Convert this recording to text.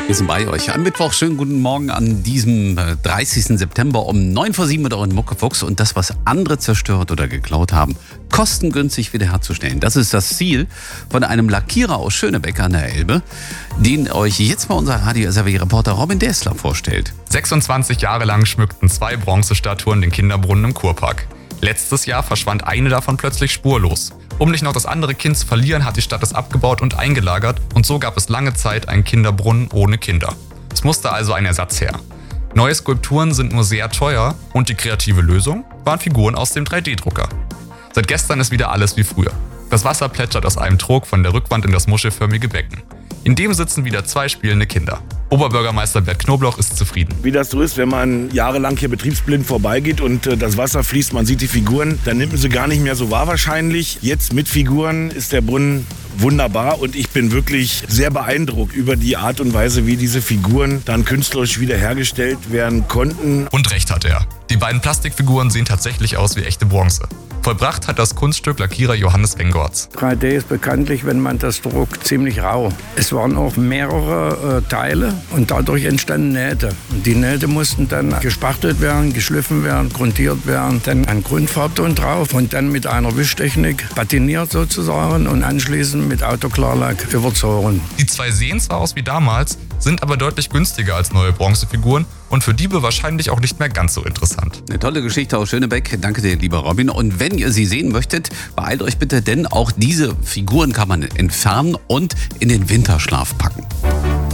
Wir sind bei euch am Mittwoch. Schönen guten Morgen an diesem 30. September um 9:07 mit euren Muckefuchs. Und das, was andere zerstört oder geklaut haben, kostengünstig wiederherzustellen. Das ist das Ziel von einem Lackierer aus Schönebeck an der Elbe, den euch jetzt mal unser Radio-SRW-Reporter Robin Dessler vorstellt. 26 Jahre lang schmückten 2 Bronzestatuen den Kinderbrunnen im Kurpark. Letztes Jahr verschwand eine davon plötzlich spurlos. Um nicht noch das andere Kind zu verlieren, hat die Stadt es abgebaut und eingelagert und so gab es lange Zeit einen Kinderbrunnen ohne Kinder. Es musste also ein Ersatz her. Neue Skulpturen sind nur sehr teuer und die kreative Lösung waren Figuren aus dem 3D-Drucker. Seit gestern ist wieder alles wie früher. Das Wasser plätschert aus einem Trog von der Rückwand in das muschelförmige Becken. In dem sitzen wieder 2 spielende Kinder. Oberbürgermeister Bert Knobloch ist zufrieden. Wie das so ist, wenn man jahrelang hier betriebsblind vorbeigeht und das Wasser fließt, man sieht die Figuren, dann nimmt man sie gar nicht mehr so wahr wahrscheinlich. Jetzt mit Figuren ist der Brunnen wunderbar und ich bin wirklich sehr beeindruckt über die Art und Weise, wie diese Figuren dann künstlerisch wiederhergestellt werden konnten. Und recht hat er. Die beiden Plastikfiguren sehen tatsächlich aus wie echte Bronze. Vollbracht hat das Kunststück Lackierer Johannes Wengortz. 3D ist bekanntlich, wenn man das druckt, ziemlich rau. Es waren auch mehrere Teile und dadurch entstanden Nähte. Und die Nähte mussten dann gespachtelt werden, geschliffen werden, grundiert werden, dann ein Grundfarbton drauf und dann mit einer Wischtechnik patiniert sozusagen und anschließend mit Autoklarlack überzogen. Die 2 sehen zwar aus wie damals, sind aber deutlich günstiger als neue Bronzefiguren und für Diebe wahrscheinlich auch nicht mehr ganz so interessant. Eine tolle Geschichte aus Schönebeck. Danke dir, lieber Robin. Und wenn ihr sie sehen möchtet, beeilt euch bitte, denn auch diese Figuren kann man entfernen und in den Winterschlaf packen.